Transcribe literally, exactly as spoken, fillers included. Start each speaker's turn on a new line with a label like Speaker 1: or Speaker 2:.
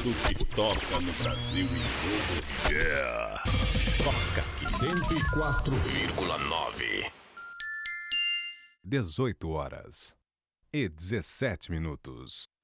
Speaker 1: Tudo que toca no Brasil e mundo. Yeah! Toca aqui. cento e quatro vírgula nove.
Speaker 2: dezoito horas e dezessete minutos.